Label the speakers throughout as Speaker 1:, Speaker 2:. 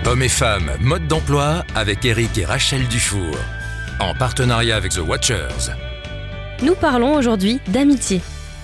Speaker 1: Hommes et femmes, mode d'emploi avec Eric et Rachel Dufour. En partenariat avec The Watchers.
Speaker 2: Nous parlons aujourd'hui d'amitié.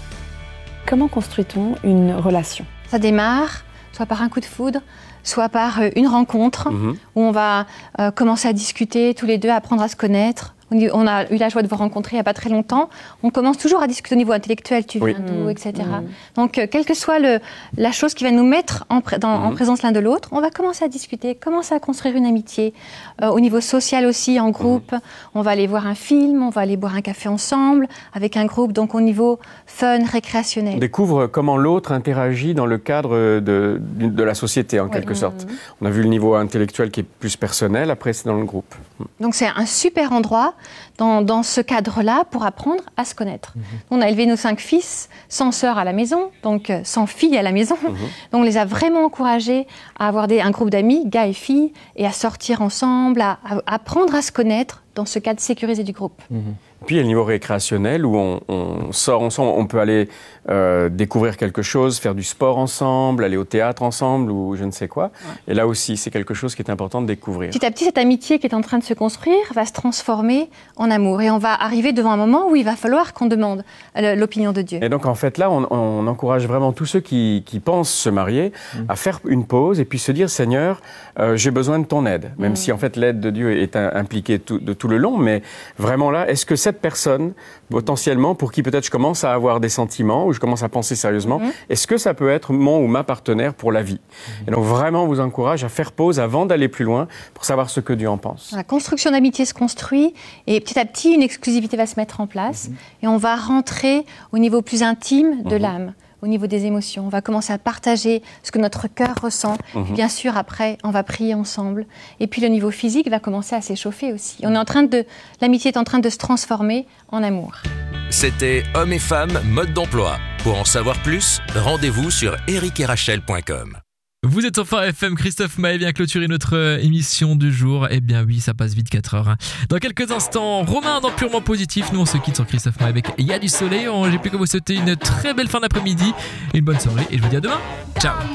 Speaker 3: Comment construit-on une relation ?
Speaker 4: Ça démarre soit par un coup de foudre, soit par une rencontre où on va commencer à discuter tous les deux, apprendre à se connaître. On a eu la joie de vous rencontrer il n'y a pas très longtemps. On commence toujours à discuter au niveau intellectuel, tu viens d'où, etc. Donc, quelle que soit la chose qui va nous mettre en présence l'un de l'autre, on va commencer à discuter, commencer à construire une amitié. Au niveau social aussi, en groupe, on va aller voir un film, on va aller boire un café ensemble, avec un groupe, donc au niveau fun, récréationnel.
Speaker 5: On découvre comment l'autre interagit dans le cadre de la société, en quelque sorte. On a vu le niveau intellectuel qui est plus personnel, après c'est dans le groupe.
Speaker 4: Donc c'est un super endroit dans ce cadre-là pour apprendre à se connaître. On a élevé nos 5 fils sans sœurs à la maison, donc sans filles à la maison. Donc on les a vraiment encouragés à avoir un groupe d'amis, gars et filles, et à sortir ensemble, à apprendre à se connaître dans ce cadre sécurisé du groupe.
Speaker 5: Puis il y a le niveau récréationnel où on sort ensemble, on peut aller découvrir quelque chose, faire du sport ensemble, aller au théâtre ensemble ou je ne sais quoi. Et là aussi, c'est quelque chose qui est important de découvrir.
Speaker 4: Petit à petit, cette amitié qui est en train de se construire va se transformer en amour. Et on va arriver devant un moment où il va falloir qu'on demande l'opinion de Dieu.
Speaker 5: Et donc en fait là, on encourage vraiment tous ceux qui pensent se marier à faire une pause et puis se dire « Seigneur, j'ai besoin de ton aide ». Même si en fait l'aide de Dieu est impliquée de tout le long, mais vraiment là, est-ce que cette personne, potentiellement, pour qui peut-être je commence à avoir des sentiments ou je commence à penser sérieusement, est-ce que ça peut être mon ou ma partenaire pour la vie ? Et donc vraiment, on vous encourage à faire pause avant d'aller plus loin pour savoir ce que Dieu en pense.
Speaker 4: La construction d'amitié se construit et petit à petit, une exclusivité va se mettre en place et on va rentrer au niveau plus intime de l'âme. Au niveau des émotions. On va commencer à partager ce que notre cœur ressent. Puis bien sûr, après, on va prier ensemble. Et puis le niveau physique va commencer à s'échauffer aussi. L'amitié est en train de se transformer en amour.
Speaker 1: C'était Hommes et femmes, mode d'emploi. Pour en savoir plus, rendez-vous sur ericetRachel.com.
Speaker 6: Vous êtes sur Phare FM, Christophe Maé vient clôturer notre émission du jour. Eh bien oui, ça passe vite 4 heures. Dans quelques instants, Romain dans Purement Positif. Nous on se quitte sur Christophe Maé avec Il y a du soleil. J'ai plus qu'à vous souhaiter une très belle fin d'après-midi et une bonne soirée. Et je vous dis à demain. Ciao.